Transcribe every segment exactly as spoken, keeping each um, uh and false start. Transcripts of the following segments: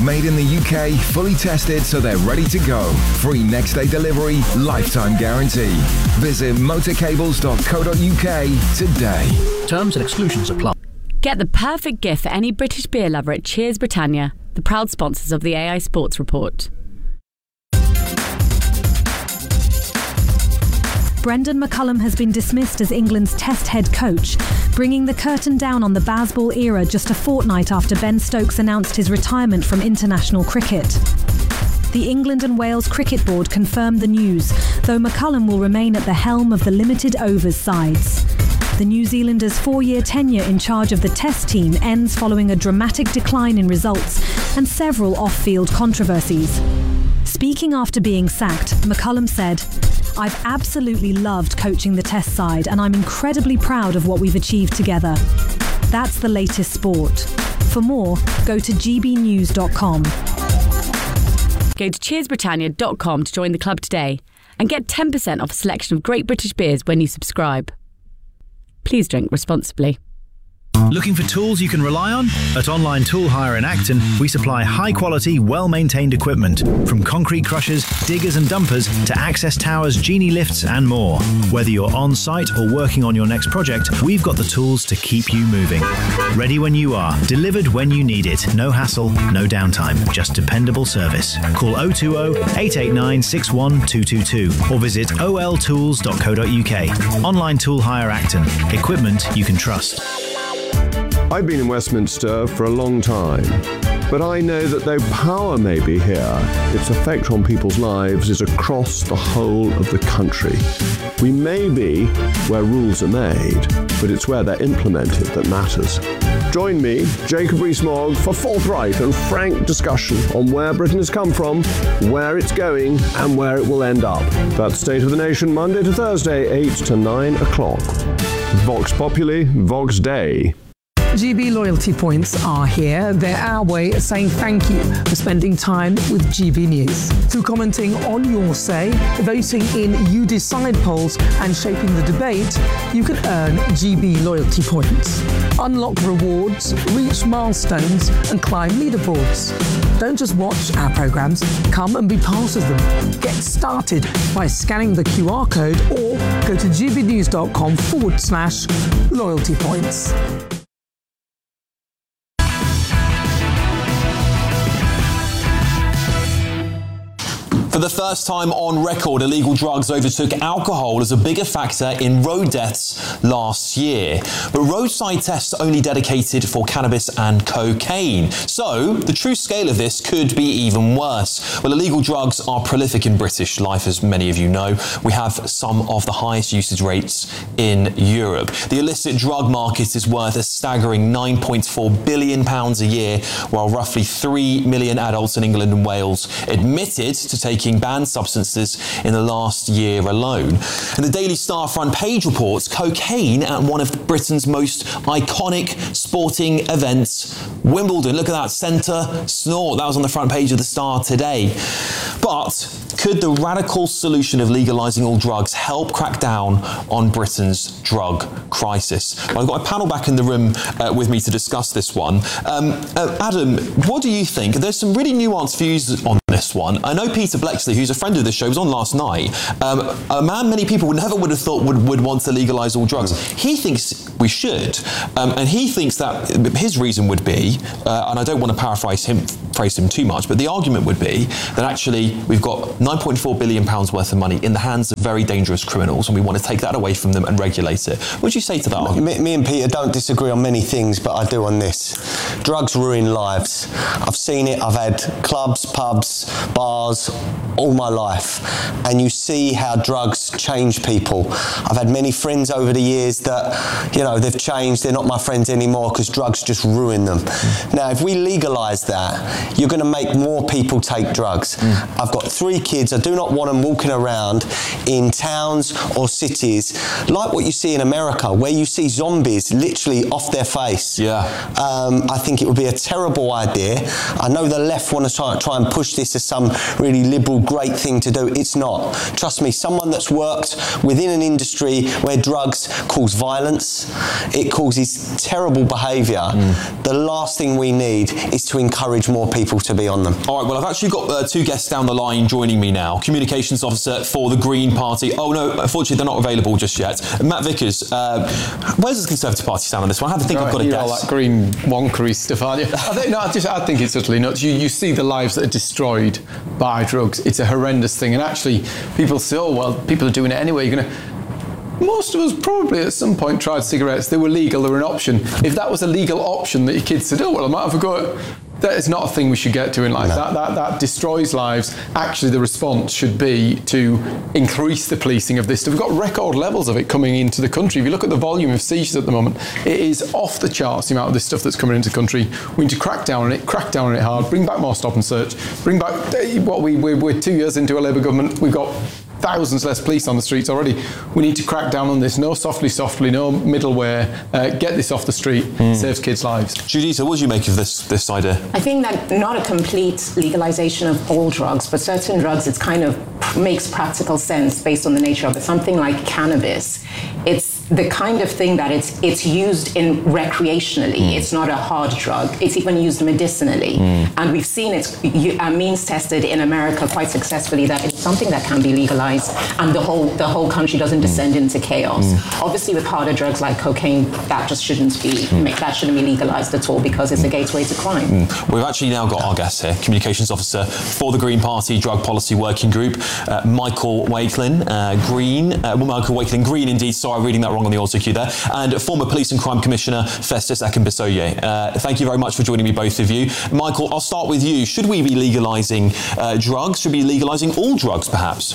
Made in the U K, fully tested so they're ready to go. Free next day delivery, lifetime guarantee. Visit motorcables dot co dot uk today. Terms and exclusions apply. Get the perfect gift for any British beer lover at Cheers Britannia, the proud sponsors of the A I Sports Report. Brendan McCullum has been dismissed as England's Test head coach, bringing the curtain down on the Bazball era just a fortnight after Ben Stokes announced his retirement from international cricket. The England and Wales Cricket Board confirmed the news, though McCullum will remain at the helm of the limited overs sides. The New Zealanders' four-year tenure in charge of the Test team ends following a dramatic decline in results and several off-field controversies. Speaking after being sacked, McCullum said, "I've absolutely loved coaching the Test side and I'm incredibly proud of what we've achieved together. That's the latest sport. For more, go to g b news dot com. Go to cheers britannia dot com to join the club today and get ten percent off a selection of great British beers when you subscribe. Please drink responsibly. Looking for tools you can rely on? At Online Tool Hire in Acton, we supply high-quality, well-maintained equipment, from concrete crushers, diggers and dumpers to access towers, genie lifts and more. Whether you're on-site or working on your next project, we've got the tools to keep you moving. Ready when you are, delivered when you need it. No hassle, no downtime, just dependable service. Call oh two oh, eight eight nine, six one two two two or visit o l tools dot co dot uk. Online Tool Hire Acton. Equipment you can trust. I've been in Westminster for a long time, but I know that though power may be here, its effect on people's lives is across the whole of the country. We may be where rules are made, but it's where they're implemented that matters. Join me, Jacob Rees-Mogg, for forthright and frank discussion on where Britain has come from, where it's going, and where it will end up. That's State of the Nation, Monday to Thursday, eight to nine o'clock. Vox Populi, Vox Dei. G B loyalty points are here. They're our way of saying thank you for spending time with G B News. Through commenting on your say, voting in You Decide polls and shaping the debate, you can earn G B loyalty points. Unlock rewards, reach milestones and climb leaderboards. Don't just watch our programmes, come and be part of them. Get started by scanning the Q R code or go to gbnews.com forward slash loyalty points. For the first time on record, illegal drugs overtook alcohol as a bigger factor in road deaths last year. But roadside tests are only dedicated for cannabis and cocaine. So the true scale of this could be even worse. Well, illegal drugs are prolific in British life, as many of you know. We have some of the highest usage rates in Europe. The illicit drug market is worth a staggering nine point four billion pounds a year, while roughly three million adults in England and Wales admitted to taking banned substances in the last year alone. And the Daily Star front page reports cocaine at one of Britain's most iconic sporting events, Wimbledon. Look at that centre snort. That was on the front page of the Star today. But could the radical solution of legalising all drugs help crack down on Britain's drug crisis? Well, I've got a panel back in the room uh, with me to discuss this one. Um, uh, Adam, what do you think? There's some really nuanced views on this one. I know Peter Blexley, who's a friend of the show, was on last night. Um, a man many people would never would have thought would, would want to legalise all drugs. He thinks we should. Um, and he thinks that his reason would be, uh, and I don't want to paraphrase him, phrase him too much, but the argument would be that actually we've got nine point four billion pounds worth of money in the hands of very dangerous criminals and we want to take that away from them and regulate it. What would you say to that argument? Me, me and Peter don't disagree on many things, but I do on this. Drugs ruin lives. I've seen it. I've had clubs, pubs, bars all my life, and you see how drugs change people. I've had many friends over the years that, you know, they've changed. They're not my friends anymore because drugs just ruin them. Mm. Now, if we legalise that, you're going to make more people take drugs. Mm. I've got three kids. I do not want them walking around in towns or cities like what you see in America, where you see zombies literally off their face. Yeah. Um, I think it would be a terrible idea. I know the left want to try, try and push this as some really liberal great thing to do. It's not. Trust me, someone that's worked within an industry where drugs cause violence, it causes terrible behaviour, mm. the last thing we need is to encourage more people to be on them. All right, well, I've actually got uh, two guests down the line joining me now. Communications Officer for the Green Party. Oh, no, unfortunately, they're not available just yet. Matt Vickers, uh, where's the Conservative Party stand on this one? I have to think right, I've got a guess. All that green wonkery stuff, aren't you? I think, no, I, just, I think it's utterly nuts. You, you see the lives that are destroyed by drugs. It's a horrendous thing. And actually, people say, oh, well, people are doing it anyway. You're going to... Most of us probably at some point tried cigarettes. They were legal, they were an option. If that was a legal option that your kids said, oh, well, I might have a go at... That is not a thing we should get to in life. No. That, that that destroys lives. Actually, the response should be to increase the policing of this stuff. We've got record levels of it coming into the country. If you look at the volume of seizures at the moment, it is off the charts, the amount of this stuff that's coming into the country. We need to crack down on it, crack down on it hard, bring back more stop and search, bring back what we, we're, we're two years into a Labour government. We've got thousands less police on the streets already. We need to crack down on this. No softly, softly, no middleware. Uh, get this off the street. Mm. Saves kids' lives. Juditha, what do you make of this this idea? I think that not a complete legalisation of all drugs, but certain drugs, it kind of makes practical sense based on the nature of it. Something like cannabis, it's the kind of thing that it's it's used in recreationally. Mm. It's not a hard drug. It's even used medicinally. Mm. And we've seen it uh, means tested in America quite successfully that it's something that can be legalized and the whole the whole country doesn't descend mm. into chaos. Mm. Obviously with harder drugs like cocaine, that just shouldn't be mm. that shouldn't be legalized at all because it's a gateway to crime. Mm. We've actually now got our guest here, Communications Officer for the Green Party Drug Policy Working Group, uh, Michael Wakelin, uh, Green, uh, well, Michael Wakelin, Green indeed, sorry, reading that wrong on the auto cue there, and former Police and Crime Commissioner Festus Akinbisoye. Uh, thank you very much for joining me, both of you. Michael, I'll start with you. Should we be legalising uh, drugs? Should we be legalising all drugs, perhaps?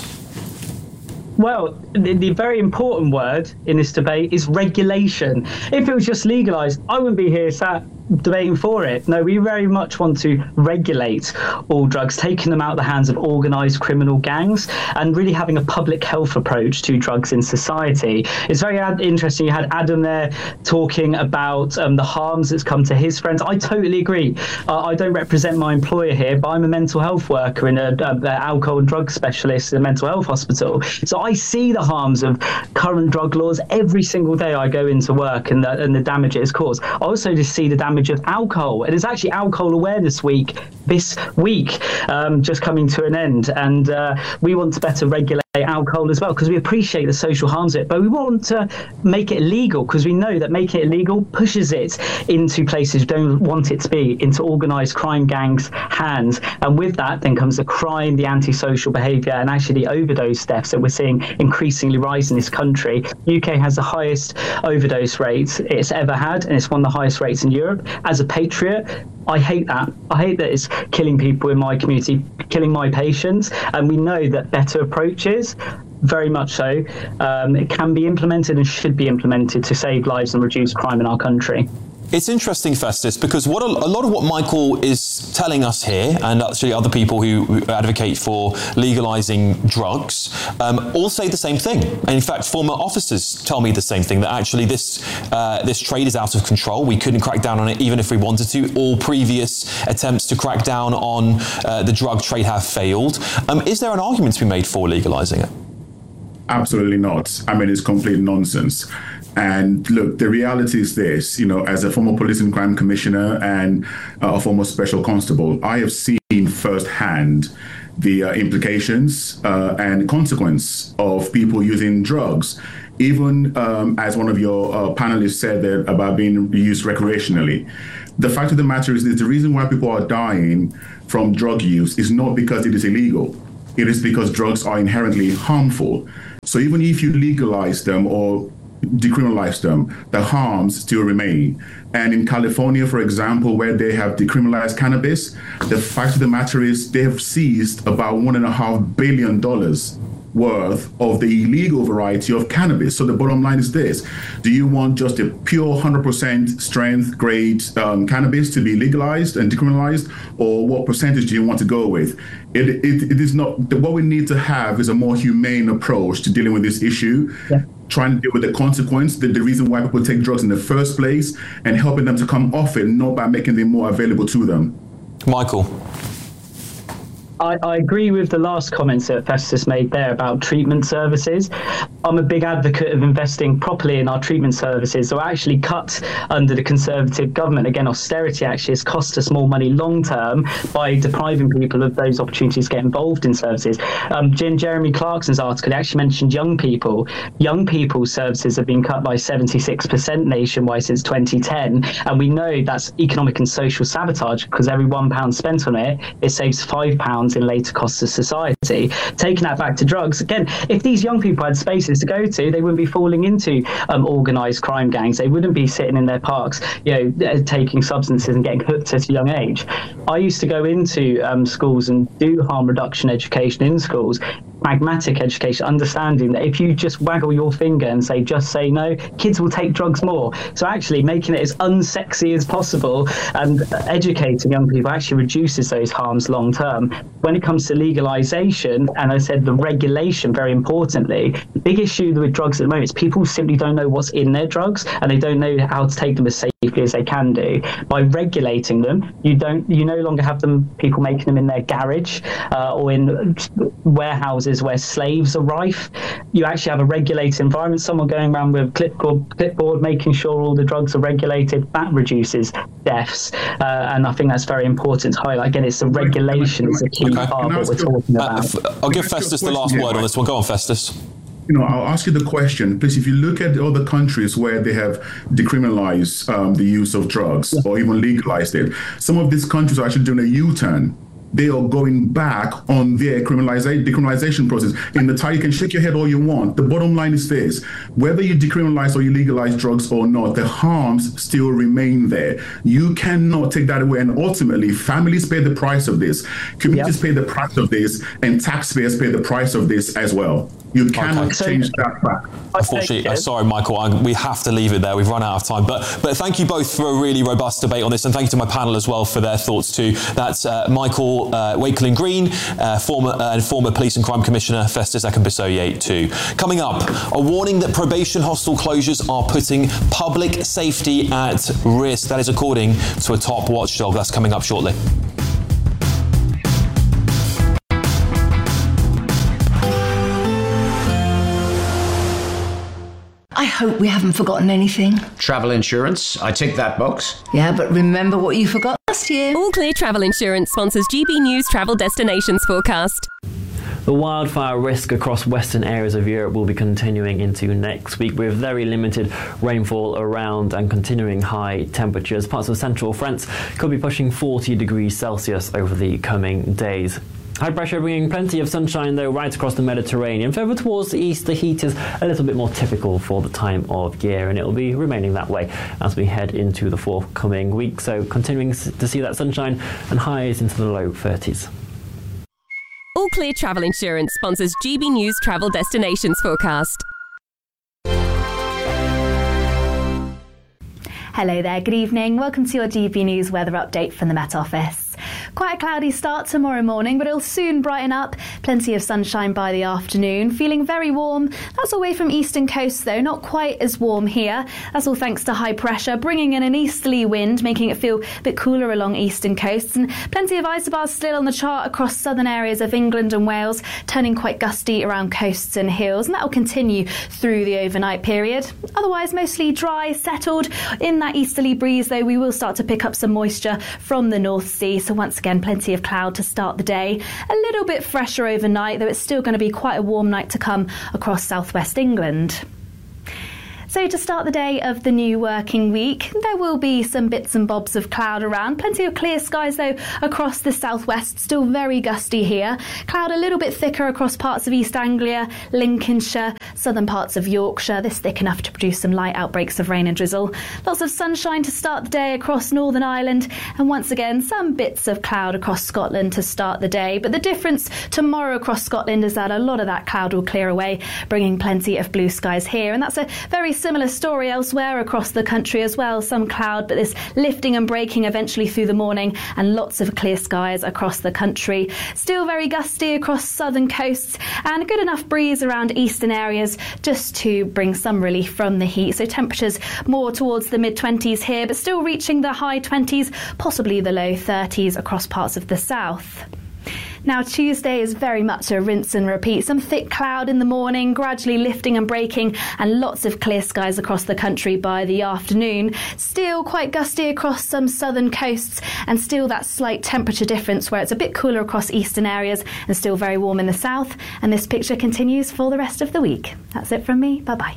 Well, the, the very important word in this debate is regulation. If it was just legalised, I wouldn't be here sat debating for it. No, we very much want to regulate all drugs, taking them out of the hands of organised criminal gangs and really having a public health approach to drugs in society. It's very ad- interesting. You had Adam there talking about um, the harms that's come to his friends. I totally agree. Uh, I don't represent my employer here, but I'm a mental health worker and an alcohol and drug specialist in a mental health hospital. So I see the harms of current drug laws every single day I go into work and the, and the damage it has caused. I also just see the damage of alcohol. It is actually Alcohol Awareness Week this week, um, just coming to an end. And uh, we want to better regulate alcohol as well because we appreciate the social harms of it, but we want to make it illegal because we know that making it illegal pushes it into places we don't want it to be, into organised crime gangs' hands. And with that then comes the crime, the antisocial behaviour and actually the overdose deaths that we're seeing increasingly rise in this country. U K has the highest overdose rates it's ever had and it's one of the highest rates in Europe. As a patriot, I hate that. I hate that it's killing people in my community, killing my patients. And we know that better approaches, very much so, um, it can be implemented and should be implemented to save lives and reduce crime in our country. It's interesting, Festus, because what a, a lot of what Michael is telling us here, and actually other people who, who advocate for legalising drugs, um, all say the same thing. And in fact, former officers tell me the same thing, that actually this uh, this trade is out of control. We couldn't crack down on it even if we wanted to. All previous attempts to crack down on uh, the drug trade have failed. Um, is there an argument to be made for legalising it? Absolutely not. I mean, it's complete nonsense. And look, the reality is this, you know, as a former police and crime commissioner and uh, a former special constable, I have seen firsthand the uh, implications uh, and consequence of people using drugs. Even um, as one of your uh, panelists said there about being used recreationally. The fact of the matter is that the reason why people are dying from drug use is not because it is illegal. It is because drugs are inherently harmful. So even if you legalize them or decriminalize them, the harms still remain. And in California, for example, where they have decriminalized cannabis, the fact of the matter is they have seized about one and a half billion dollars worth of the illegal variety of cannabis. So the bottom line is this: do you want just a pure one hundred percent strength grade um, cannabis to be legalized and decriminalized, or what percentage do you want to go with? It, it, it is not. What we need to have is a more humane approach to dealing with this issue. Yeah. Trying to deal with the consequence, the, the reason why people take drugs in the first place, and helping them to come off it, not by making them more available to them. Michael. I, I agree with the last comments that Festus made there about treatment services. I'm a big advocate of investing properly in our treatment services. So actually cut under the Conservative government, again, austerity actually has cost us more money long term by depriving people of those opportunities to get involved in services. Um, in Jeremy Clarkson's article, he actually mentioned young people. Young people's services have been cut by seventy-six percent nationwide since twenty ten. And we know that's economic and social sabotage, because every one pound spent on it, it saves five pounds in later costs to society. Taking that back to drugs, again, if these young people had spaces to go to, they wouldn't be falling into um, organised crime gangs. They wouldn't be sitting in their parks, you know, taking substances and getting hooked at a young age. I used to go into um, schools and do harm reduction education in schools, pragmatic education, understanding that if you just waggle your finger and say, just say no, kids will take drugs more. So actually making it as unsexy as possible and educating young people actually reduces those harms long term. When it comes to legalization, and I said the regulation, very importantly, the big issue with drugs at the moment is people simply don't know what's in their drugs, and they don't know how to take them as safely as they can do. By regulating them, you don't, you no longer have them, people making them in their garage uh, or in warehouses where slaves are rife. You actually have a regulated environment, someone going around with a clipboard, clipboard making sure all the drugs are regulated. That reduces deaths, uh, and I think that's very important to highlight. Again, it's the regulation is a key okay. part of what we're talking about. Uh, I'll give Festus the last word on this one. Go on, Festus. You know, I'll ask you the question, please. If you look at the other countries where they have decriminalized um, the use of drugs, yeah, or even legalized it, some of these countries are actually doing a U-turn. They are going back on their criminalization, decriminalization process. In the time, you can shake your head all you want. The bottom line is this: whether you decriminalize or you legalize drugs or not, the harms still remain there. You cannot take that away. And ultimately, families pay the price of this, communities yep. pay the price of this, and taxpayers pay the price of this as well. You cannot okay. change that back. Unfortunately, uh, sorry, Michael, I, we have to leave it there. We've run out of time. But but thank you both for a really robust debate on this, and thank you to my panel as well for their thoughts too. That's uh, Michael uh, Wakelin Green, uh, former uh, former Police and Crime Commissioner, Festus Ekambisoye too. Coming up, a warning that probation hostel closures are putting public safety at risk. That is according to a top watchdog. That's coming up shortly. I hope we haven't forgotten anything. Travel insurance, I tick that box. Yeah, but remember what you forgot last year. All Clear Travel Insurance sponsors G B News Travel Destinations Forecast. The wildfire risk across western areas of Europe will be continuing into next week, with very limited rainfall around and continuing high temperatures. Parts of central France could be pushing forty degrees Celsius over the coming days. High pressure bringing plenty of sunshine, though, right across the Mediterranean. Further towards the east, the heat is a little bit more typical for the time of year, and it will be remaining that way as we head into the forthcoming week. So continuing to see that sunshine and highs into the low thirties. All Clear Travel Insurance sponsors G B News Travel Destinations Forecast. Hello there, good evening. Welcome to your G B News weather update from the Met Office. Quite a cloudy start tomorrow morning, but it'll soon brighten up. Plenty of sunshine by the afternoon. Feeling very warm. That's away from eastern coasts, though. Not quite as warm here. That's all thanks to high pressure, bringing in an easterly wind, making it feel a bit cooler along eastern coasts. And plenty of isobars still on the chart across southern areas of England and Wales, turning quite gusty around coasts and hills. And that will continue through the overnight period. Otherwise, mostly dry, settled. In that easterly breeze, though, we will start to pick up some moisture from the North Sea. So once again, plenty of cloud to start the day. A little bit fresher overnight, though it's still going to be quite a warm night to come across southwest England. So to start the day of the new working week, there will be some bits and bobs of cloud around. Plenty of clear skies, though, across the southwest. Still very gusty here. Cloud a little bit thicker across parts of East Anglia, Lincolnshire, southern parts of Yorkshire. This thick enough to produce some light outbreaks of rain and drizzle. Lots of sunshine to start the day across Northern Ireland. And once again, some bits of cloud across Scotland to start the day. But the difference tomorrow across Scotland is that a lot of that cloud will clear away, bringing plenty of blue skies here. And that's a very similar story elsewhere across the country as well. Some cloud, but this lifting and breaking eventually through the morning, and lots of clear skies across the country. Still very gusty across southern coasts, and a good enough breeze around eastern areas just to bring some relief from the heat. So temperatures more towards the mid twenties here, but still reaching the high twenties, possibly the low thirties across parts of the south. Now, Tuesday is very much a rinse and repeat. Some thick cloud in the morning, gradually lifting and breaking, and lots of clear skies across the country by the afternoon. Still quite gusty across some southern coasts, and still that slight temperature difference where it's a bit cooler across eastern areas and still very warm in the south. And this picture continues for the rest of the week. That's it from me. Bye-bye.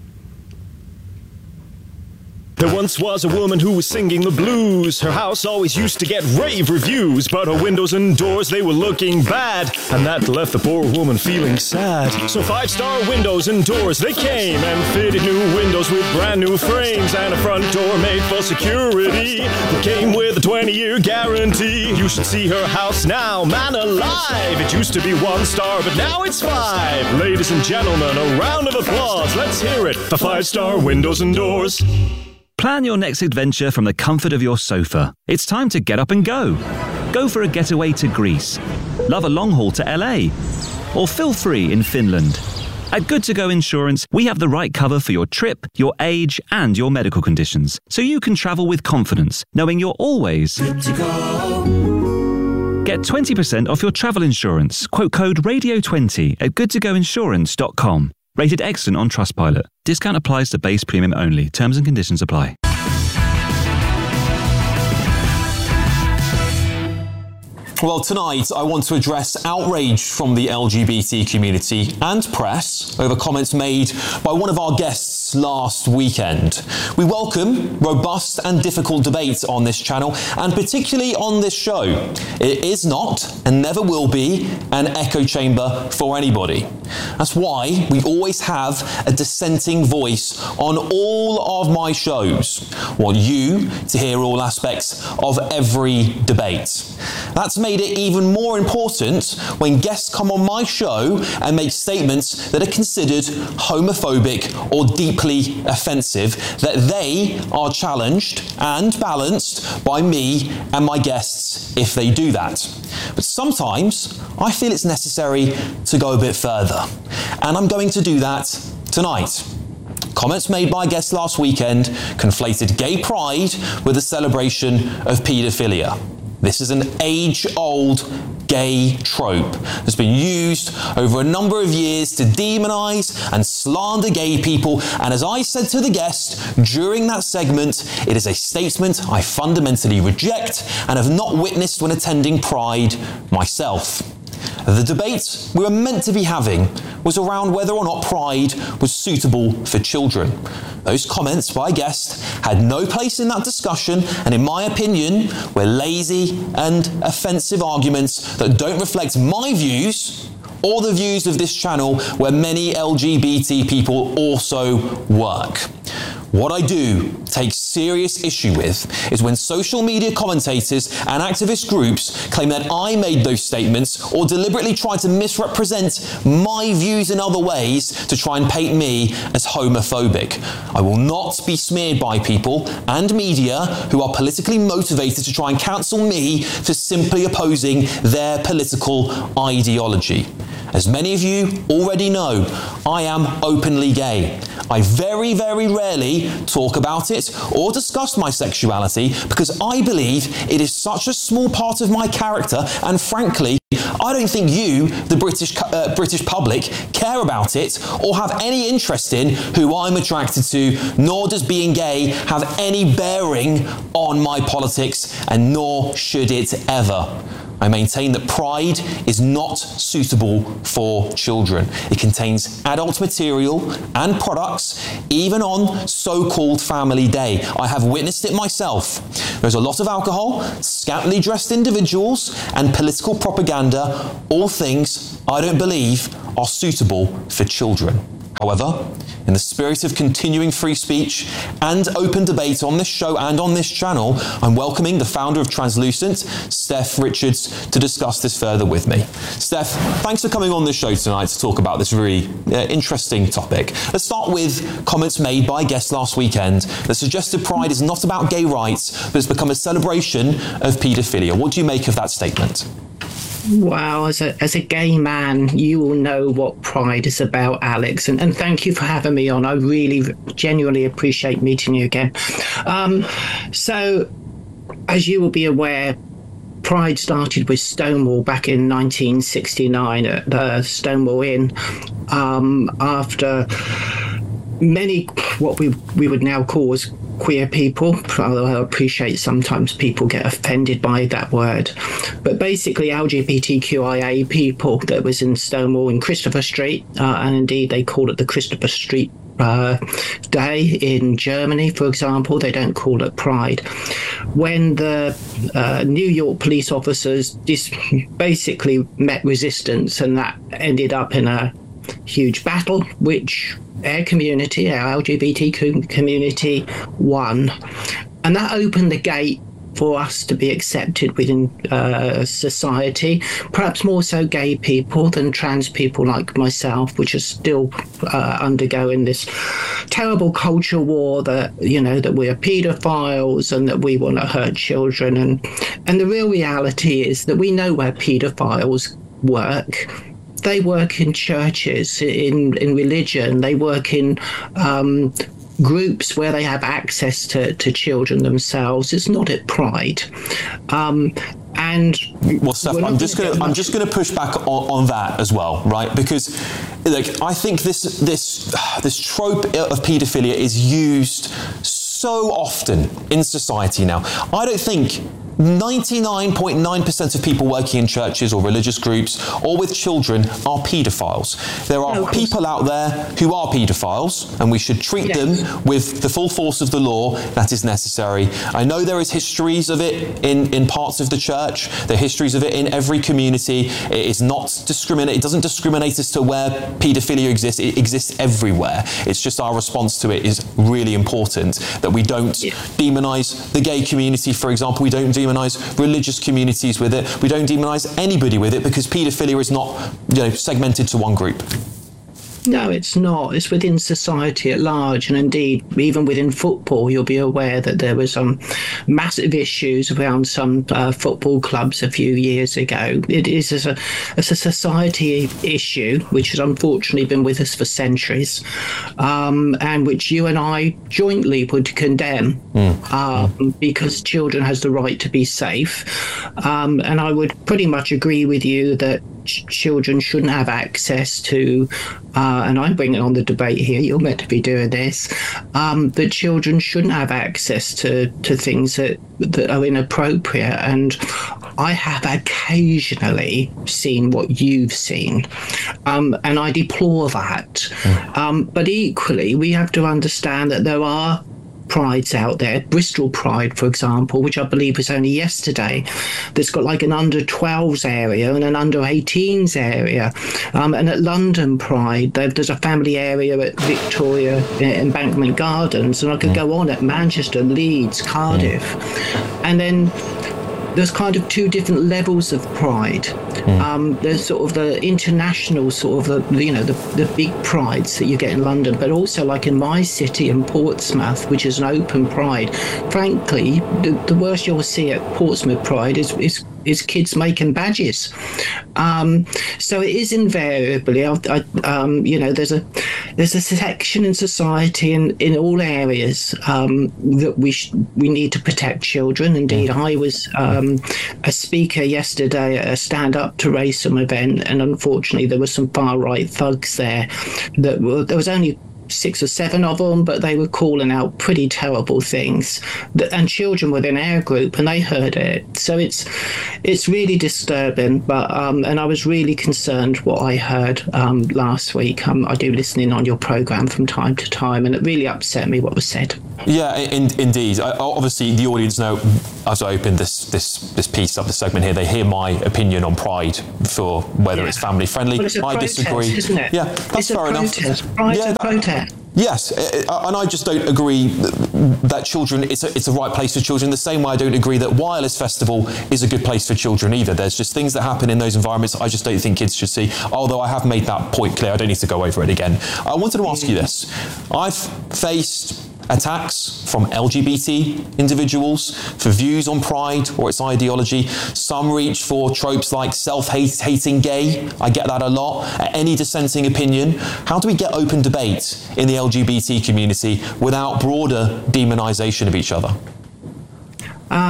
There once was a woman who was singing the blues. Her house always used to get rave reviews, but her windows and doors, they were looking bad, and that left the poor woman feeling sad. So Five Star Windows and Doors, they came and fitted new windows with brand new frames and a front door made for security that came with a twenty-year guarantee. You should see her house now, man alive. It used to be one star, but now it's five. Ladies and gentlemen, a round of applause. Let's hear it for Five Star Windows and Doors. Plan your next adventure from the comfort of your sofa. It's time to get up and go. Go for a getaway to Greece. Love a long haul to L A. Or feel free in Finland. At Good To Go Insurance, we have the right cover for your trip, your age, and your medical conditions, so you can travel with confidence, knowing you're always good to go. Get twenty percent off your travel insurance. Quote code radio twenty at good to go insurance dot com. Rated excellent on Trustpilot. Discount applies to base premium only. Terms and conditions apply. Well, tonight I want to address outrage from the L G B T community and press over comments made by one of our guests last weekend. We welcome robust and difficult debate on this channel, and particularly on this show. It is not and never will be an echo chamber for anybody. That's why we always have a dissenting voice on all of my shows. I want you to hear all aspects of every debate. That's made it even more important when guests come on my show and make statements that are considered homophobic or deeply offensive, that they are challenged and balanced by me and my guests if they do that. But sometimes I feel it's necessary to go a bit further, and I'm going to do that tonight. Comments made by guests last weekend conflated gay pride with the celebration of paedophilia. This is an age-old gay trope that's been used over a number of years to demonise and slander gay people, and as I said to the guest during that segment, it is a statement I fundamentally reject and have not witnessed when attending Pride myself. The debate we were meant to be having was around whether or not Pride was suitable for children. Those comments by guests had no place in that discussion, and in my opinion were lazy and offensive arguments that don't reflect my views or the views of this channel, where many L G B T people also work. What I do take serious issue with is when social media commentators and activist groups claim that I made those statements or deliberately try to misrepresent my views in other ways to try and paint me as homophobic. I will not be smeared by people and media who are politically motivated to try and cancel me for simply opposing their political ideology. As many of you already know, I am openly gay. I very, very rarely talk about it or discuss my sexuality because I believe it is such a small part of my character, and frankly, I don't think you, the British uh, British public, care about it or have any interest in who I'm attracted to, nor does being gay have any bearing on my politics, and nor should it ever. I maintain that Pride is not suitable for children. It contains adult material and products, even on so-called Family Day. I have witnessed it myself. There's a lot of alcohol, scantily dressed individuals, and political propaganda, all things I don't believe are suitable for children. However, in the spirit of continuing free speech and open debate on this show and on this channel, I'm welcoming the founder of Translucent, Steph Richards, to discuss this further with me. Steph, thanks for coming on this show tonight to talk about this really uh, interesting topic. Let's start with comments made by guests last weekend that suggested Pride is not about gay rights, but has become a celebration of paedophilia. What do you make of that statement? Wow, as a as a gay man, you will know what Pride is about, Alex. And, and thank you for having me on. I really genuinely appreciate meeting you again. Um, so, as you will be aware, Pride started with Stonewall back in nineteen sixty-nine at the Stonewall Inn, um, after many what we we would now call as queer people, although I appreciate sometimes people get offended by that word, but basically L G B T Q I A people that was in Stonewall in Christopher Street, uh, and indeed they call it the Christopher Street Uh, Day in Germany, for example. They don't call it Pride. When the uh, New York police officers dis- basically met resistance, and that ended up in a huge battle, which our community, our L G B T Q community, won. And that opened the gate for us to be accepted within uh, society, perhaps more so gay people than trans people like myself, which are still uh, undergoing this terrible culture war that, you know, that we are paedophiles and that we want to hurt children. And, and the real reality is that we know where paedophiles work. They work in churches, in, in religion, they work in um, groups where they have access to, to children themselves. It's not at Pride. Um, and well, Steph, I'm just going to I'm just going to push back on, on that as well, right? Because, like, I think this this this trope of paedophilia is used so often in society now. I don't think ninety-nine point nine percent of people working in churches or religious groups or with children are paedophiles. There are no, people out there who are paedophiles, and we should treat yes. them with the full force of the law that is necessary. I know there is histories of it in, in parts of the church. There are histories of it in every community. It is not discriminate. It doesn't discriminate as to where paedophilia exists. It exists everywhere. It's just our response to it is really important, that we don't yeah. demonise the gay community, for example. We don't demonize religious communities with it. We don't demonize anybody with it, because paedophilia is not, you know, segmented to one group. No, it's not. It's within society at large, and indeed, even within football, you'll be aware that there were some massive issues around some uh, football clubs a few years ago. It is as a, as a society issue, which has unfortunately been with us for centuries, um, and which you and I jointly would condemn, mm. um, mm. because children has the right to be safe. Um, and I would pretty much agree with you that ch- children shouldn't have access to Uh, and I'm bringing on the debate here, you're meant to be doing this, um, that children shouldn't have access to, to things that, that are inappropriate. And I have occasionally seen what you've seen, um, and I deplore that. Mm. Um, but equally, we have to understand that there are prides out there. Bristol Pride, for example, which I believe was only yesterday, that's got like an under twelves area and an under eighteens area. Um, and at London Pride, there's a family area at Victoria Embankment Gardens, and I could go on at Manchester, Leeds, Cardiff. And then there's kind of two different levels of pride. Mm. Um, there's sort of the international sort of the, you know, the, the big prides that you get in London, but also like in my city in Portsmouth, which is an open pride. Frankly, the, the worst you'll see at Portsmouth Pride is, is is kids making badges. Um, so it is invariably, I, I, um, you know, there's a there's a section in society in, in all areas um, that we sh- we need to protect children. Indeed, I was um, a speaker yesterday at a Stand Up to Racism event, and unfortunately there were some far-right thugs there. That were, there was only six or seven of them, but they were calling out pretty terrible things, and children within our group, and they heard it. So it's it's really disturbing. But um, and I was really concerned what I heard um, last week. Um, I do listen in on your programme from time to time, and it really upset me what was said. Yeah, in, indeed. I, obviously, the audience know, as I opened this this this piece up, this segment here, they hear my opinion on Pride for whether yeah. it's family friendly. Well, it's a I protest, disagree. Isn't it? Yeah, that's it's fair a enough. Protest. Pride's yeah, a protest. Yes, and I just don't agree that children, it's a, it's a right place for children, the same way I don't agree that Wireless Festival is a good place for children either. There's just things that happen in those environments I just don't think kids should see, although I have made that point clear. I don't need to go over it again. I wanted to ask you this. I've faced attacks from L G B T individuals for views on Pride or its ideology. Some reach for tropes like self-hating gay. I get that a lot. Any dissenting opinion. How do we get open debate in the L G B T community without broader demonisation of each other? Um,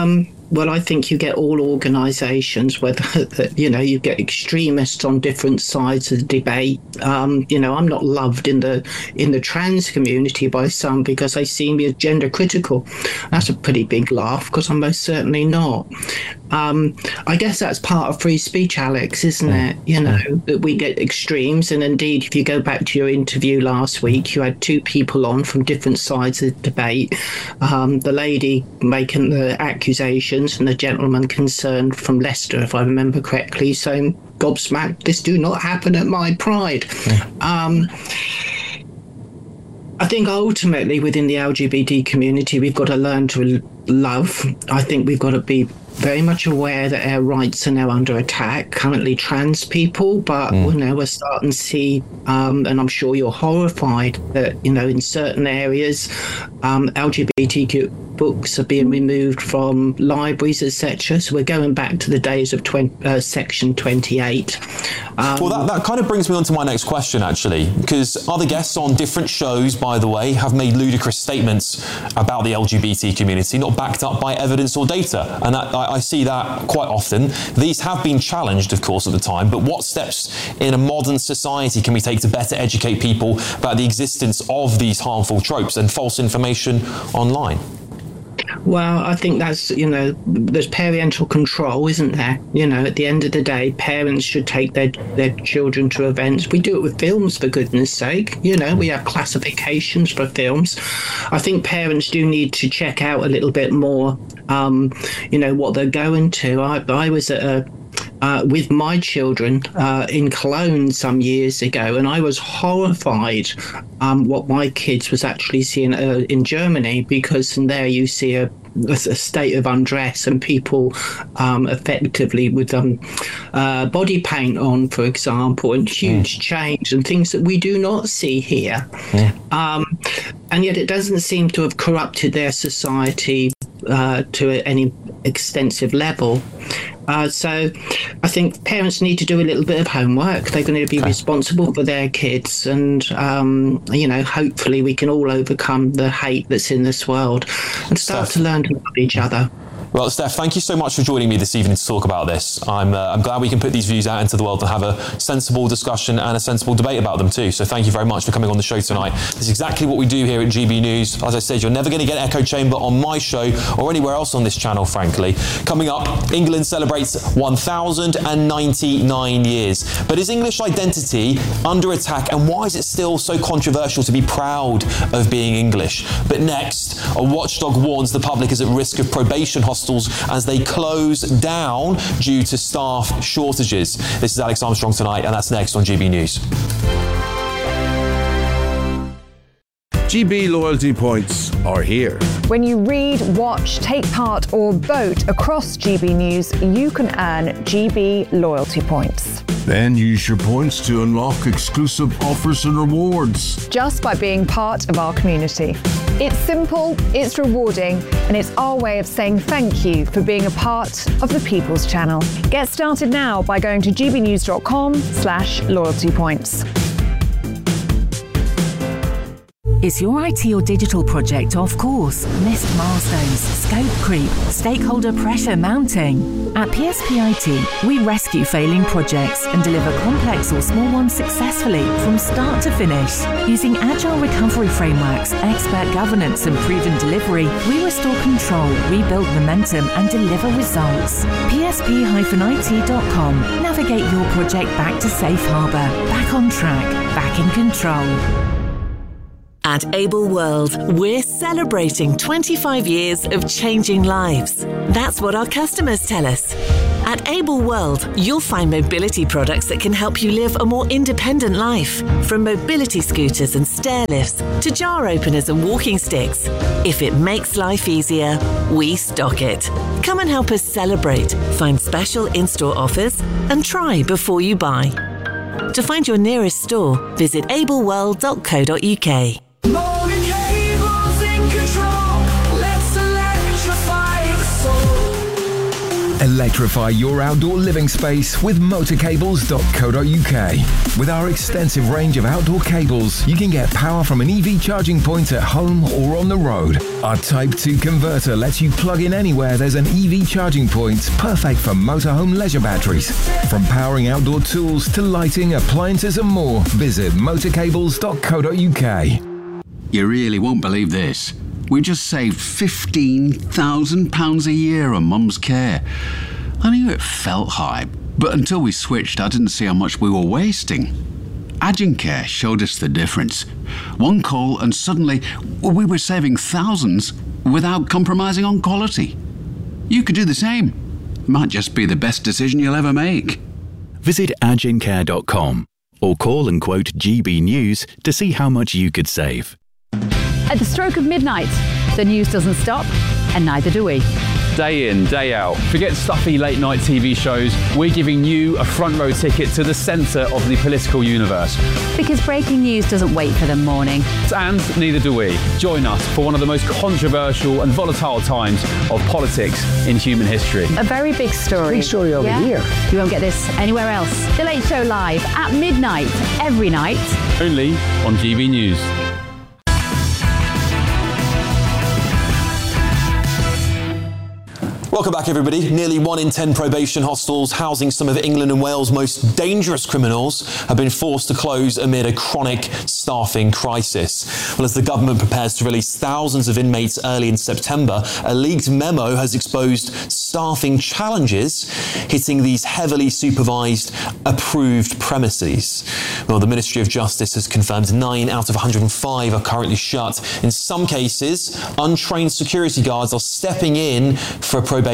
well, I think you get all organisations, whether, you know, you get extremists on different sides of the debate. Um, you know, I'm not loved in the in the trans community by some because they see me as gender critical. That's a pretty big laugh because I'm most certainly not. Um, I guess that's part of free speech, Alex, isn't it? You know, that we get extremes. And indeed, if you go back to your interview last week, you had two people on from different sides of the debate. Um, the lady making the accusations and the gentleman concerned from Leicester, if I remember correctly, saying, gobsmacked, this do not happen at my Pride. Yeah. Um, I think ultimately within the L G B T community, we've got to learn to love. I think we've got to be very much aware that our rights are now under attack, currently trans people, but mm. you know, we're starting to see, um, and I'm sure you're horrified that, you know, in certain areas, um, L G B T Q books are being removed from libraries, et cetera. So we're going back to the days of twenty, uh, Section twenty-eight. Um, well, that, that kind of brings me on to my next question, actually, because other guests on different shows, by the way, have made ludicrous statements about the L G B T community, not backed up by evidence or data. And that, I, I see that quite often. These have been challenged, of course, at the time, but what steps in a modern society can we take to better educate people about the existence of these harmful tropes and false information online? Well, I think that's, you know, there's parental control, isn't there? You know, at the end of the day, parents should take their, their children to events. We do it with films, for goodness sake. You know, we have classifications for films. I think parents do need to check out a little bit more, um, you know, what they're going to. I, I was at a Uh, with my children uh, in Cologne some years ago, and I was horrified um, what my kids was actually seeing uh, in Germany, because in there you see a, a, a state of undress and people um, effectively with um, uh, body paint on, for example, and huge mm. change and things that we do not see here. Mm. Um, and yet it doesn't seem to have corrupted their society uh, to any extensive level. Uh, so I think parents need to do a little bit of homework. They're going to be okay. responsible for their kids, and, um, you know, hopefully we can all overcome the hate that's in this world and start Steph. to learn to love each other. Well, Steph, thank you so much for joining me this evening to talk about this. I'm uh, I'm glad we can put these views out into the world and have a sensible discussion and a sensible debate about them too. So thank you very much for coming on the show tonight. This is exactly what we do here at G B News. As I said, you're never going to get an echo chamber on my show or anywhere else on this channel, frankly. Coming up, England celebrates one thousand ninety-nine years. But is English identity under attack, and why is it still so controversial to be proud of being English? But next, a watchdog warns the public is at risk of probation hostile as they close down due to staff shortages. This is Alex Armstrong tonight, and that's next on G B News. G B loyalty points are here. When you read, watch, take part or vote across G B News, you can earn G B loyalty points. Then use your points to unlock exclusive offers and rewards. Just by being part of our community. It's simple, it's rewarding, and it's our way of saying thank you for being a part of the People's Channel. Get started now by going to gbnews.com slash loyalty points. Is your I T or digital project off course? Missed milestones, scope creep, stakeholder pressure mounting? At P S P I T, we rescue failing projects and deliver complex or small ones successfully from start to finish. Using agile recovery frameworks, expert governance and proven delivery, we restore control, rebuild momentum and deliver results. P S P I T dot com. Navigate your project back to safe harbour, back on track, back in control. At Able World, we're celebrating twenty-five years of changing lives. That's what our customers tell us. At Able World, you'll find mobility products that can help you live a more independent life. From mobility scooters and stair lifts to jar openers and walking sticks. If it makes life easier, we stock it. Come and help us celebrate, find special in-store offers, and try before you buy. To find your nearest store, visit able world dot co dot U K. Molding cables in control. Let's electrify the soul. Electrify your outdoor living space with motor cables dot co dot U K. With our extensive range of outdoor cables, you can get power from an E V charging point at home or on the road. Our Type two converter lets you plug in anywhere there's an E V charging point, perfect for motorhome leisure batteries. From powering outdoor tools to lighting, appliances and more, visit motor cables dot co dot U K. You really won't believe this. We just saved fifteen thousand pounds a year on Mum's care. I knew it felt high, but until we switched, I didn't see how much we were wasting. Agincare showed us the difference. One call and suddenly we were saving thousands without compromising on quality. You could do the same. Might just be the best decision you'll ever make. Visit agincare dot com or call and quote G B News to see how much you could save. At the stroke of midnight, the news doesn't stop, and neither do we. Day in, day out. Forget stuffy late night T V shows. We're giving you a front row ticket to the centre of the political universe. Because breaking news doesn't wait for the morning. And neither do we. Join us for one of the most controversial and volatile times of politics in human history. A very big story. Big story over yeah? here. You won't get this anywhere else. The Late Show live at midnight, every night. Only on G B News. Welcome back, everybody. Nearly one in ten probation hostels housing some of England and Wales' most dangerous criminals have been forced to close amid a chronic staffing crisis. Well, as the government prepares to release thousands of inmates early in September, a leaked memo has exposed staffing challenges hitting these heavily supervised, approved premises. Well, the Ministry of Justice has confirmed nine out of one hundred five are currently shut. In some cases, untrained security guards are stepping in for probation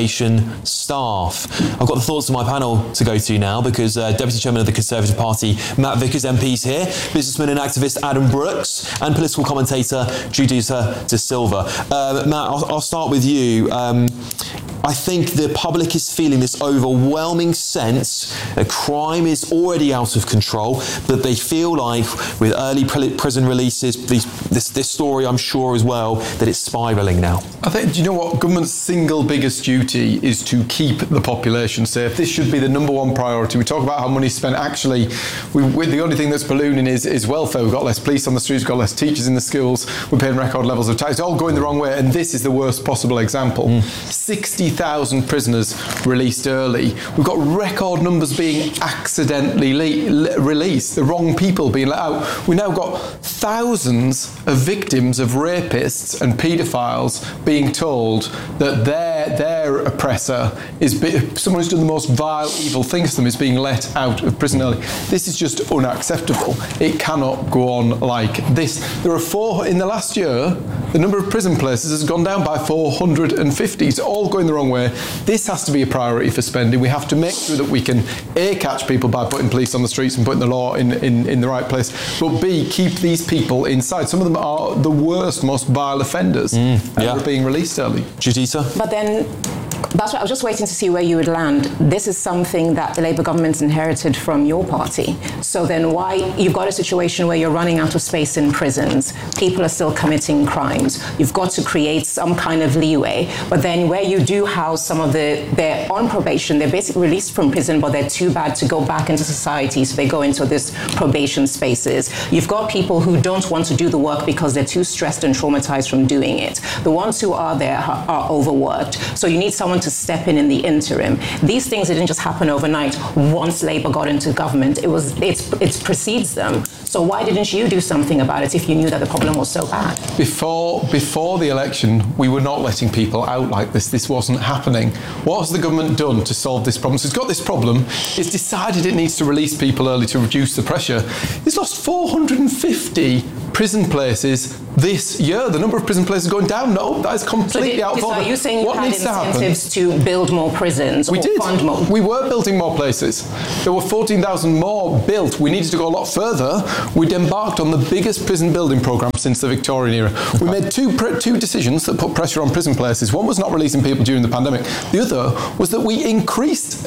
staff. I've got the thoughts of my panel to go to now because uh, Deputy Chairman of the Conservative Party, Matt Vickers, M P's here, businessman and activist Adam Brooks, and political commentator Juditha De Silva. Uh, Matt, I'll, I'll start with you. Um, I think the public is feeling this overwhelming sense that crime is already out of control, but they feel like with early prison releases, these, this, this story I'm sure as well, that it's spiralling now. I think, do you know what? Government's single biggest duty is to keep the population safe. This should be the number one priority. We talk about how money's spent. Actually, we, we, the only thing that's ballooning is, is welfare. We've got less police on the streets, we've got less teachers in the schools, we're paying record levels of tax. It's all going the wrong way, and this is the worst possible example. Mm. sixty thousand prisoners released early. We've got record numbers being accidentally le- le- released, the wrong people being let out. We've now got thousands of victims of rapists and paedophiles being told that their, their oppressor is be- someone who's done the most vile, evil things to them is being let out of prison early. This is just unacceptable. It cannot go on like this. There are four, in the last year, the number of prison places has gone down by four hundred fifty. It's all going the wrong way. This has to be a priority for spending. We have to make sure that we can A, catch people by putting police on the streets and putting the law in, in, in the right place, but B, keep these people inside. Some of them are the worst, most vile offenders mm, yeah. and are being released early. Juditha? But then, that's what I was just waiting to see where you would land. This is something that the Labour government inherited from your party. So then why, you've got a situation where you're running out of space in prisons, people are still committing crimes, you've got to create some kind of leeway, but then where you do house some of the, they're on probation, they're basically released from prison, but they're too bad to go back into society, so they go into this probation spaces. You've got people who don't want to do the work because they're too stressed and traumatized from doing it. The ones who are there are, are overworked. So you need someone to step in in the interim. These things didn't just happen overnight once Labour got into government. It was it's it precedes them. So why didn't you do something about it if you knew that the problem was so bad? Before before the election, we were not letting people out like this. This wasn't happening. What has the government done to solve this problem? So it's got this problem. It's decided it needs to release people early to reduce the pressure. It's lost four hundred fifty prison places this year. The number of prison places going down. No, that is completely so out of order. Are you saying you what had needs to happen? incentives to build more prisons? We or did. Fund more? We were building more places. There were fourteen thousand more built. We needed to go a lot further. We'd embarked on the biggest prison building programme since the Victorian era. We made two pre- two decisions that put pressure on prison places. One was not releasing people during the pandemic. The other was that we increased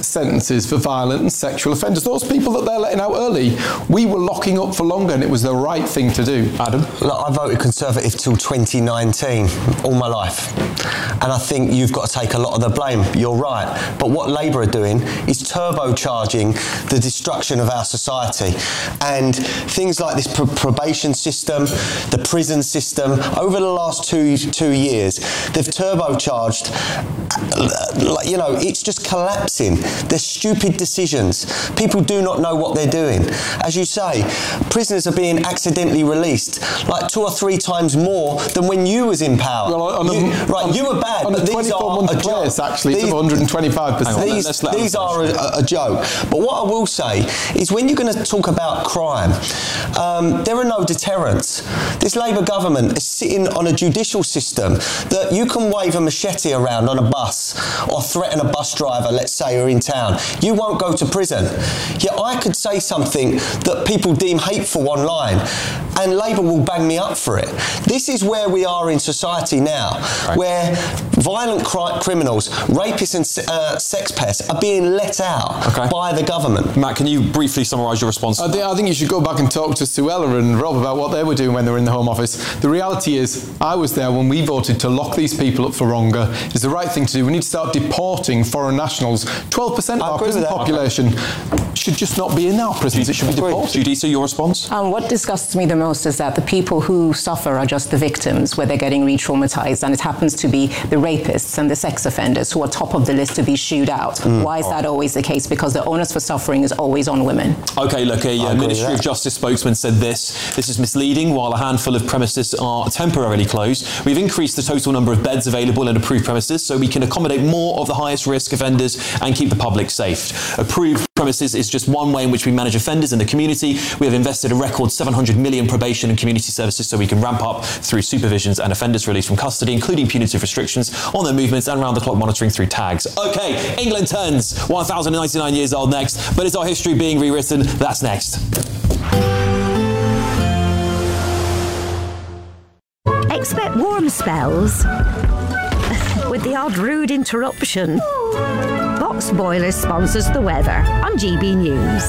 sentences for violent and sexual offenders. Those people that they're letting out early, we were locking up for longer, and it was the right thing to do. Adam? Look, I voted Conservative till twenty nineteen, all my life. And I think you've got to take a lot of the blame. You're right. But what Labour are doing is turbocharging the destruction of our society. And things like this pr- probation system, the prison system, over the last two two years, they've turbocharged, like, you know, it's just collapsing. They're stupid decisions. People do not know what they're doing. As you say, prisoners are being accidentally released like two or three times more than when you was in power. Well, on you, a, right, on, you were bad, on but a these are twenty-four month a joke. place, actually, these, it's one hundred twenty-five percent. These, these are a, a joke. But what I will say is when you're going to talk about crime, um, there are no deterrents. This Labour government is sitting on a judicial system that you can wave a machete around on a bus or threaten a bus driver, let's say, who are in town. You won't go to prison. Yet I could say something that people deem hateful online and Labour will bang me up for it. This is where we are in society now, right, where violent cri- criminals, rapists and uh, sex pests are being let out okay. by the government. Matt, can you briefly summarise your response? I think, I think you should go back and talk to Suella and Rob about what they were doing when they were in the Home Office. The reality is, I was there when we voted to lock these people up for longer. It's the right thing to do. We need to start deporting foreign nationals. twelve percent of our prison population okay. should just not be in our prisons. It should be deported. Juditha, your response? Um, what disgusts me the most is that the people who suffer are just the victims, where they're getting re-traumatized, and it happens to be the rapists and the sex offenders who are top of the list to be shooed out. Mm. Why is oh. that always the case? Because the onus for suffering is always on women. OK, look, a uh, Ministry of Justice spokesman said this. This is misleading. While a handful of premises are temporarily closed, we've increased the total number of beds available in approved premises so we can accommodate more of the highest risk offenders and keep the public safe. Approved premises is just one way in which we manage offenders in the community. We have invested a record seven hundred million probation and community services so we can ramp up through supervisions and offenders released from custody, including punitive restrictions on their movements and round-the-clock monitoring through tags. OK, England turns one thousand ninety-nine years old next, but is our history being rewritten? That's next. Expect warm spells with the odd rude interruption. Box Boilers sponsors the weather on G B News.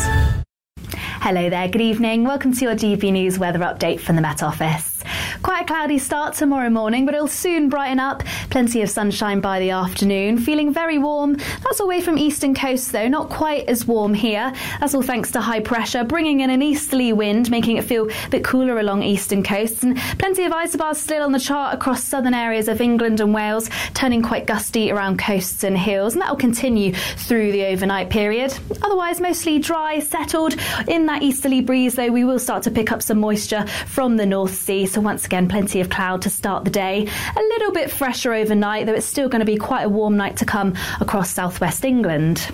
Hello there, good evening. Welcome to your G B News weather update from the Met Office. Quite a cloudy start tomorrow morning, but it'll soon brighten up. Plenty of sunshine by the afternoon. Feeling very warm. That's away from eastern coasts, though. Not quite as warm here. That's all thanks to high pressure, bringing in an easterly wind, making it feel a bit cooler along eastern coasts. And plenty of isobars still on the chart across southern areas of England and Wales, turning quite gusty around coasts and hills. And that will continue through the overnight period. Otherwise, mostly dry, settled. In that easterly breeze, though, we will start to pick up some moisture from the North Sea. So once again, plenty of cloud to start the day. A little bit fresher overnight, though it's still going to be quite a warm night to come across southwest England.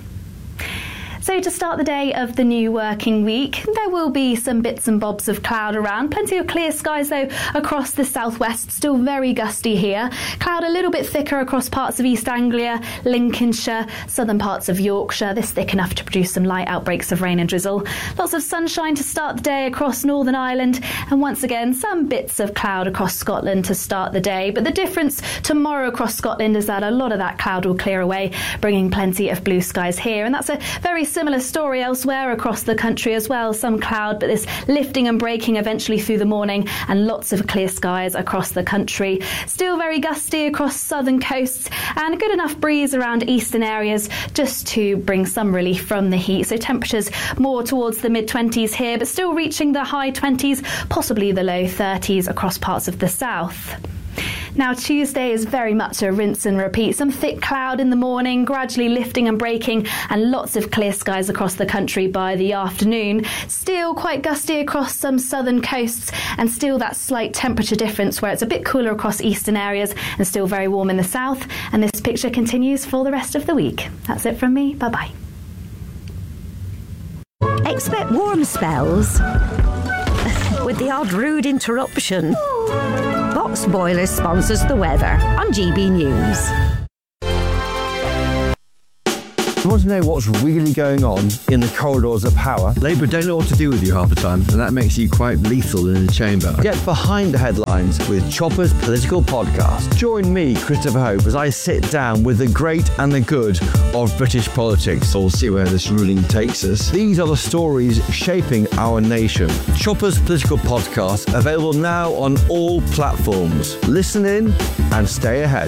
So to start the day of the new working week, there will be some bits and bobs of cloud around. Plenty of clear skies, though, across the southwest. Still very gusty here. Cloud a little bit thicker across parts of East Anglia, Lincolnshire, southern parts of Yorkshire. This thick enough to produce some light outbreaks of rain and drizzle. Lots of sunshine to start the day across Northern Ireland. And once again, some bits of cloud across Scotland to start the day. But the difference tomorrow across Scotland is that a lot of that cloud will clear away, bringing plenty of blue skies here. And that's a very similar story elsewhere across the country as well. Some cloud, but this lifting and breaking eventually through the morning, and lots of clear skies across the country. Still very gusty across southern coasts, and a good enough breeze around eastern areas just to bring some relief from the heat. So temperatures more towards the mid twenties here, but still reaching the high twenties, possibly the low thirties across parts of the south. Now, Tuesday is very much a rinse and repeat. Some thick cloud in the morning, gradually lifting and breaking, and lots of clear skies across the country by the afternoon. Still quite gusty across some southern coasts, and still that slight temperature difference where it's a bit cooler across eastern areas and still very warm in the south. And this picture continues for the rest of the week. That's it from me. Bye-bye. Expect warm spells with the odd rude interruption. Box Boilers sponsors the weather on G B News. You want to know what's really going on in the corridors of power? Labour don't know what to do with you half the time, and that makes you quite lethal in the chamber. Get behind the headlines with Chopper's Political Podcast. Join me, Christopher Hope, as I sit down with the great and the good of British politics. We'll see where this ruling takes us. These are the stories shaping our nation. Chopper's Political Podcast, available now on all platforms. Listen in and stay ahead.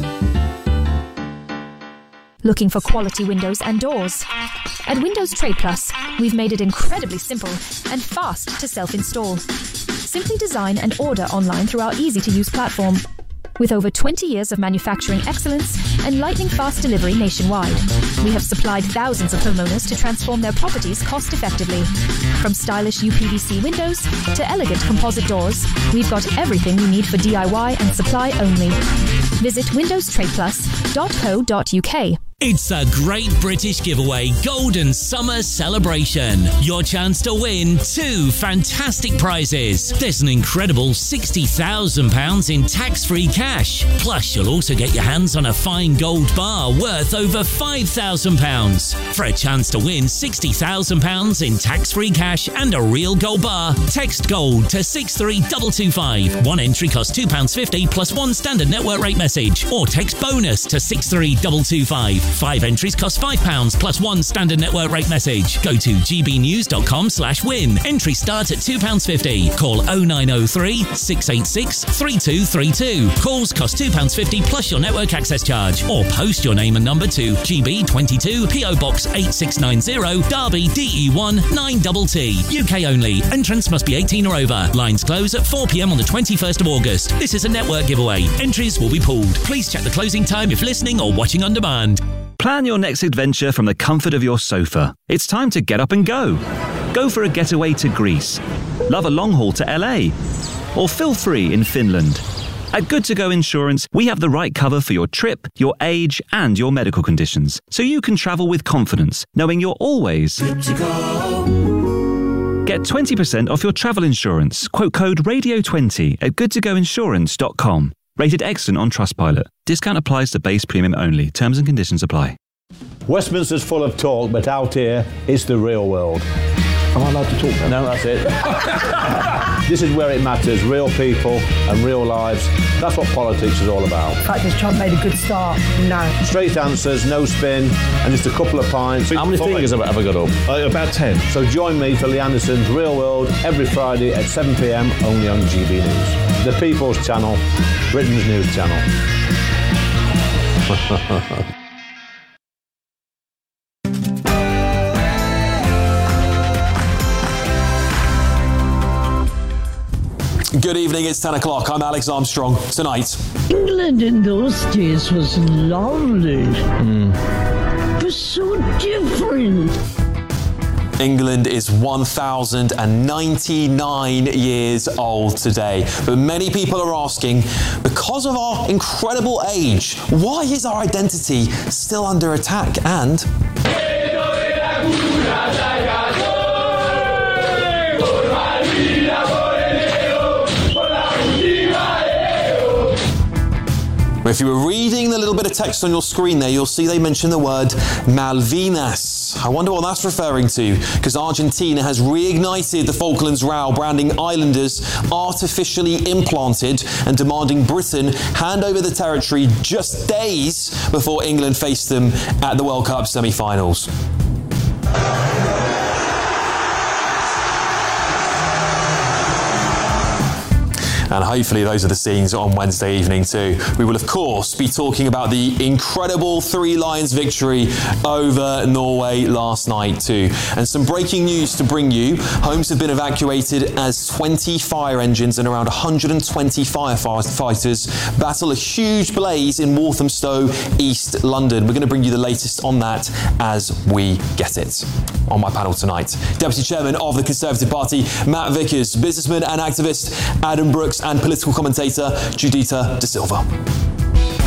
Looking for quality windows and doors? At Windows Trade Plus, we've made it incredibly simple and fast to self-install. Simply design and order online through our easy-to-use platform. With over twenty years of manufacturing excellence and lightning-fast delivery nationwide, we have supplied thousands of homeowners to transform their properties cost-effectively. From stylish U P V C windows to elegant composite doors, we've got everything you need for D I Y and supply only. Visit windows trade plus dot co dot U K. It's the Great British Giveaway Golden Summer Celebration. Your chance to win two fantastic prizes. There's an incredible sixty thousand pounds in tax-free cash. Plus, you'll also get your hands on a fine gold bar worth over five thousand pounds. For a chance to win sixty thousand pounds in tax-free cash and a real gold bar, text GOLD to six three two two five. One entry costs two pounds fifty plus one standard network rate message. Or text BONUS to six three two two five. Five entries cost five pounds plus one standard network rate message. Go to gbnews.com slash win. Entry starts at two pounds fifty. Call oh nine oh three, six eight six, three two three two. Calls cost two pounds fifty plus your network access charge. Or post your name and number to G B twenty-two P O Box eight six nine zero, Derby D E one nine T T. U K only. Entrants must be eighteen or over. Lines close at four p m on the twenty-first of August. This is a network giveaway. Entries will be pooled. Please check the closing time if listening or watching on demand. Plan your next adventure from the comfort of your sofa. It's time to get up and go. Go for a getaway to Greece. Love a long haul to L A. Or feel free in Finland. At Good To Go Insurance, we have the right cover for your trip, your age, and your medical conditions, so you can travel with confidence, knowing you're always good to go. Get twenty percent off your travel insurance. Quote code radio twenty at good to go insurance dot com. Rated excellent on Trustpilot. Discount applies to base premium only. Terms and conditions apply. Westminster's full of talk, but out here, it's the real world. Am I allowed to talk now? No, that's it. This is where it matters. Real people and real lives. That's what politics is all about. The fact is Trump made a good start. No. Straight answers, no spin, and just a couple of pints. How many fingers have I ever got up? Uh, about ten. So join me for Lee Anderson's Real World every Friday at seven p m only on G B News. The People's Channel, Britain's news channel. Good evening, it's ten o'clock. I'm Alex Armstrong. Tonight, England in those days was lovely. Mm. It was so different. England is one thousand ninety-nine years old today. But many people are asking, because of our incredible age, why is our identity still under attack? And if you were reading the little bit of text on your screen there, you'll see they mention the word Malvinas. I wonder what that's referring to, because Argentina has reignited the Falklands row, branding islanders artificially implanted and demanding Britain hand over the territory just days before England faced them at the World Cup semi-finals. And hopefully those are the scenes on Wednesday evening too. We will of course be talking about the incredible Three Lions victory over Norway last night too. And some breaking news to bring you. Homes have been evacuated as twenty fire engines and around one hundred twenty firefighters battle a huge blaze in Walthamstow, East London. We're going to bring you the latest on that as we get it. On my panel tonight, Deputy Chairman of the Conservative Party, Matt Vickers, businessman and activist Adam Brooks, and political commentator Judita De Silva.